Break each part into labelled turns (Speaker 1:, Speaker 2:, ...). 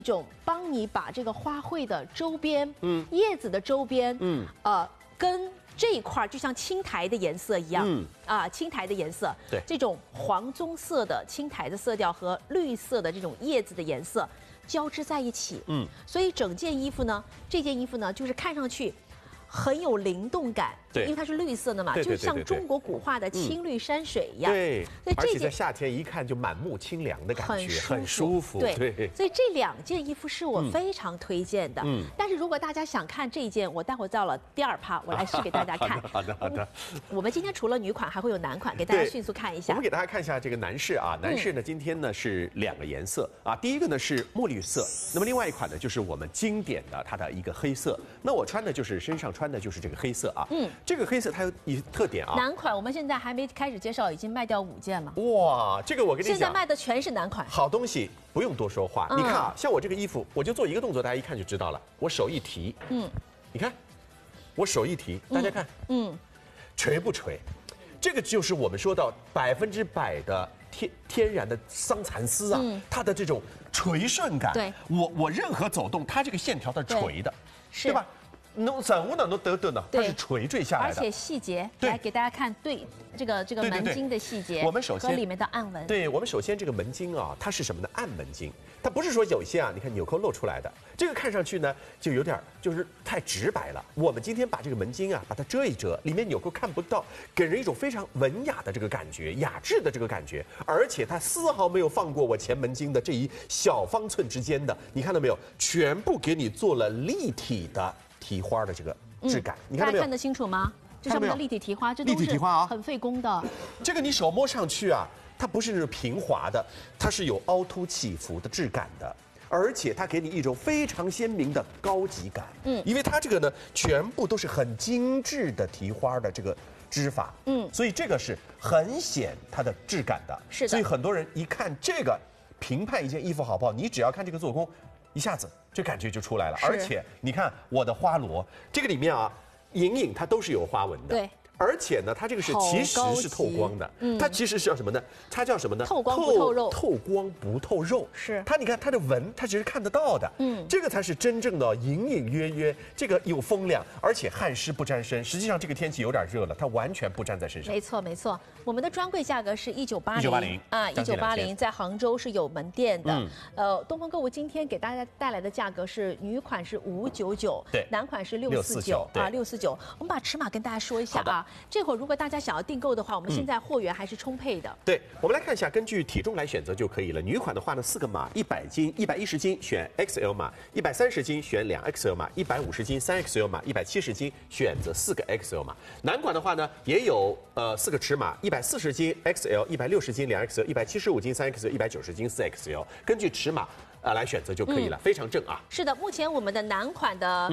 Speaker 1: 种帮你把这个花卉的周边，叶子的周边，跟这一块就像青苔的颜色一样，青苔的颜色，
Speaker 2: 对，
Speaker 1: 这种黄棕色的青苔的色调和绿色的这种叶子的颜色交织在一起，所以整件衣服呢，这件衣服呢，就是看上去很有灵动感，
Speaker 2: 对，
Speaker 1: 因为它是绿色的嘛，就像中国古画的青绿山水一样，
Speaker 2: 对，而且在夏天一看就满目清凉的感觉，很舒服，
Speaker 1: 对，所以这2件衣服是我非常推荐的，但是如果大家想看这一件，我待会儿到了第2趴，我来试给大家看。
Speaker 2: 好的。
Speaker 1: 我们今天除了女款，还会有男款，给大家迅速看一下。
Speaker 2: 我们给大家看一下这个男士啊，男士呢今天呢是2个颜色啊，第一个呢是墨绿色，那么另外一款呢就是我们经典的它的一个黑色。那我穿的就是身上穿的就是这个黑色啊，这个黑色它有一特点啊。
Speaker 1: 男款我们现在还没开始介绍，已经卖掉5件了。
Speaker 2: 哇，这个我跟你讲，
Speaker 1: 现在卖的全是男款。
Speaker 2: 好东西不用多说话，你看啊，像我这个衣服，我就做一个动作，大家一看就知道了。我手一提，你看，我手一提，大家看，垂不垂？这个就是我们说到100%的天然的桑蚕丝啊，它的这种垂顺感。
Speaker 1: 对，
Speaker 2: 我任何走动，它这个线条它是垂的，对吧？弄怎么能得呢？它是垂坠下来的，
Speaker 1: 而且细节，来给大家看，对这个门襟的细节，
Speaker 2: 我们首先
Speaker 1: 和里面的暗纹。
Speaker 2: 对，我们首先这个门襟啊，它是什么呢？暗门襟，它不是说有些啊，你看纽扣露出来的，这个看上去呢就有点就是太直白了。我们今天把这个门襟啊，把它遮一遮，里面纽扣看不到，给人一种非常文雅的这个感觉，雅致的这个感觉，而且它丝毫没有放过我前门襟的这一小方寸之间的，你看到没有？全部给你做了立体的提花的这个质感，你看到没有？
Speaker 1: 大家看得清楚吗？这上面的立体提花，这
Speaker 2: 立体提花啊，
Speaker 1: 很费工的。
Speaker 2: 这个你手摸上去啊，它不是那种平滑的，它是有凹凸起伏的质感的，而且它给你一种非常鲜明的高级感。因为它这个呢，全部都是很精致的提花的这个织法，所以这个是很显它的质感的。
Speaker 1: 是的。
Speaker 2: 所以很多人一看这个，评判一件衣服好不好，你只要看这个做工，一下子这感觉就出来了。而且你看我的花罗，这个里面啊，隐隐它都是有花纹的。
Speaker 1: 对。
Speaker 2: 而且呢，它这个是其实是透光的，它其实是叫什么呢？它叫什么呢？
Speaker 1: 透光不透肉。
Speaker 2: 透光不透肉。
Speaker 1: 是。
Speaker 2: 它你看它的纹，它其实看得到的。这个才是真正的隐隐约约，这个有风凉，而且汗湿不沾身。实际上这个天气有点热了，它完全不沾在身上。
Speaker 1: 没错。我们的专柜价格是1980啊，1980在杭州是有门店的。东风购物今天给大家带来的价格是女款是599，
Speaker 2: 对，
Speaker 1: 男款是649啊，649。我们把尺码跟大家说一下啊。这会儿如果大家想要订购的话，我们现在货源还是充沛的。
Speaker 2: 对，我们来看一下，根据体重来选择就可以了。女款的话呢，4个码，100斤、110斤选 XL 码，130斤选2XL 码，150斤3XL 码，170斤选择4个 XL 码。男款的话呢，也有4个尺码，140斤 XL，160斤2XL，175斤3XL，190斤4XL，根据尺码来选择就可以了，非常正啊。
Speaker 1: 是的，目前我们的男款的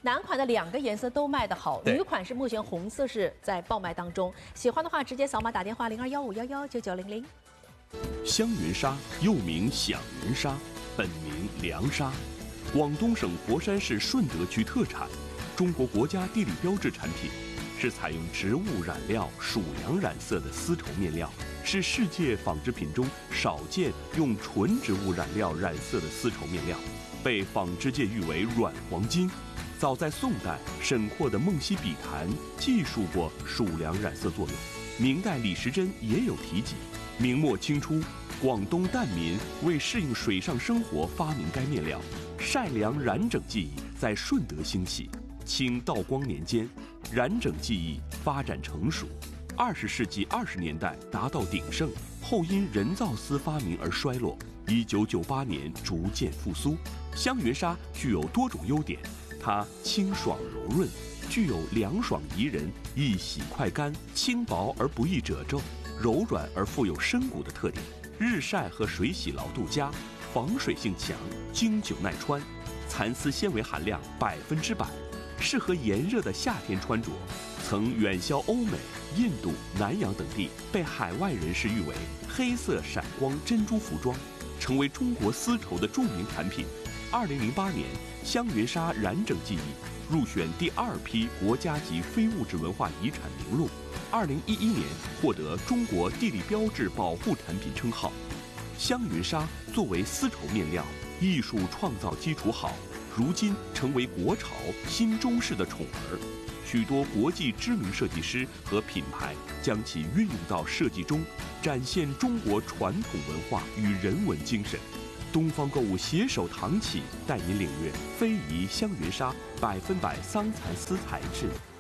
Speaker 1: 2个颜色都卖得好，女款是目前红色是在爆卖当中。喜欢的话直接扫码打电话0215119900。
Speaker 3: 香云纱又名响云纱，本名凉纱，广东省佛山市顺德区特产，中国国家地理标志产品，是采用植物染料属良染色的丝绸面料，是世界纺织品中少见用纯植物染料染色的丝绸面料，被纺织界誉为软黄金。早在宋代，沈括的《梦溪笔谈》记述过属良染色作用，明代李时珍也有提及。明末清初，广东疍民为适应水上生活发明该面料，晒凉染整技艺在顺德兴起。清道光年间，染整技艺发展成熟，20世纪20年代达到鼎盛，后因人造丝发明而衰落。1998年逐渐复苏。香云纱具有多种优点，它清爽柔润，具有凉爽宜人、易洗快干、轻薄而不易褶皱、柔软而富有深骨的特点。日晒和水洗牢度佳，防水性强，经久耐穿，蚕丝纤维含量100%，适合炎热的夏天穿着。曾远销欧美、印度、南洋等地，被海外人士誉为黑色闪光珍珠服装，成为中国丝绸的著名产品。2008年，香云纱染整技艺入选第2批国家级非物质文化遗产名录。2011年获得中国地理标志保护产品称号。香云纱作为丝绸面料， 艺术创造基础好，如今成为国潮新中式的宠儿。许多国际知名设计师和品牌将其运用到设计中，展现中国传统文化与人文精神。东方购物携手唐启，带您领略非遗香云纱100%桑蚕丝材质。